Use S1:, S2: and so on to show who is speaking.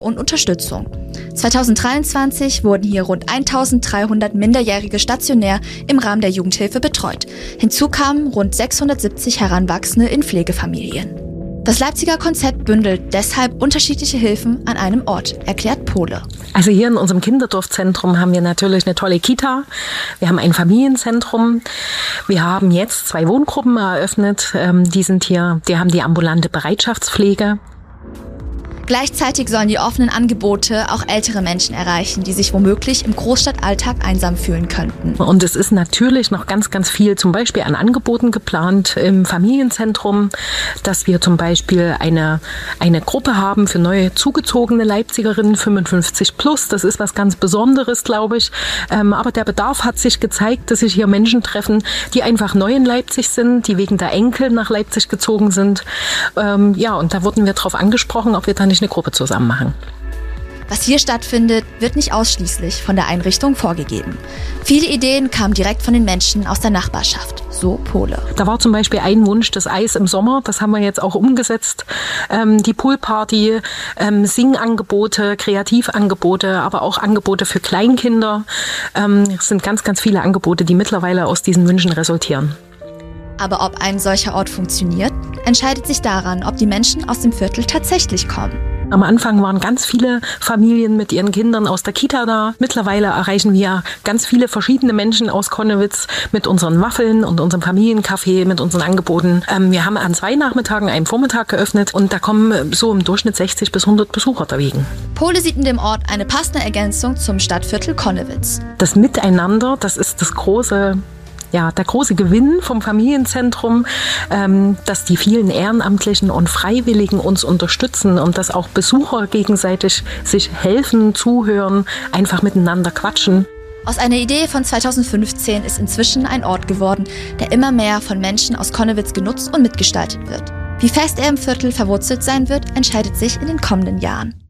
S1: und Unterstützung. 2023 wurden hier rund 1300 Minderjährige stationär im Rahmen der Jugendhilfe betreut. Hinzu kamen rund 670 Heranwachsende in Pflegefamilien. Das Leipziger Konzept bündelt deshalb unterschiedliche Hilfen an einem Ort, erklärt Pohle.
S2: Also hier in unserem Kinderdorfzentrum haben wir natürlich eine tolle Kita. Wir haben ein Familienzentrum. Wir haben jetzt 2 Wohngruppen eröffnet. Die haben die ambulante Bereitschaftspflege.
S1: Gleichzeitig sollen die offenen Angebote auch ältere Menschen erreichen, die sich womöglich im Großstadtalltag einsam fühlen könnten.
S2: Und es ist natürlich noch ganz, ganz viel zum Beispiel an Angeboten geplant im Familienzentrum, dass wir zum Beispiel eine Gruppe haben für neu zugezogene Leipzigerinnen 55 plus. Das ist was ganz Besonderes, glaube ich. Aber der Bedarf hat sich gezeigt, dass sich hier Menschen treffen, die einfach neu in Leipzig sind, die wegen der Enkel nach Leipzig gezogen sind. Und da wurden wir darauf angesprochen, ob wir da nicht eine Gruppe zusammen machen.
S1: Was hier stattfindet, wird nicht ausschließlich von der Einrichtung vorgegeben. Viele Ideen kamen direkt von den Menschen aus der Nachbarschaft, so Pohle.
S2: Da war zum Beispiel ein Wunsch, das Eis im Sommer, das haben wir jetzt auch umgesetzt. Die Poolparty, Singangebote, Kreativangebote, aber auch Angebote für Kleinkinder. Es sind ganz, ganz viele Angebote, die mittlerweile aus diesen Wünschen resultieren.
S1: Aber ob ein solcher Ort funktioniert, entscheidet sich daran, ob die Menschen aus dem Viertel tatsächlich kommen.
S2: Am Anfang waren ganz viele Familien mit ihren Kindern aus der Kita da. Mittlerweile erreichen wir ganz viele verschiedene Menschen aus Connewitz mit unseren Waffeln und unserem Familiencafé, mit unseren Angeboten. Wir haben an 2 Nachmittagen einen Vormittag geöffnet und da kommen so im Durchschnitt 60 bis 100 Besucher dagegen.
S1: Pohle sieht in dem Ort eine passende Ergänzung zum Stadtviertel Connewitz.
S2: Das Miteinander, das ist der große Gewinn vom Familienzentrum, dass die vielen Ehrenamtlichen und Freiwilligen uns unterstützen und dass auch Besucher gegenseitig sich helfen, zuhören, einfach miteinander quatschen.
S1: Aus einer Idee von 2015 ist inzwischen ein Ort geworden, der immer mehr von Menschen aus Connewitz genutzt und mitgestaltet wird. Wie fest er im Viertel verwurzelt sein wird, entscheidet sich in den kommenden Jahren.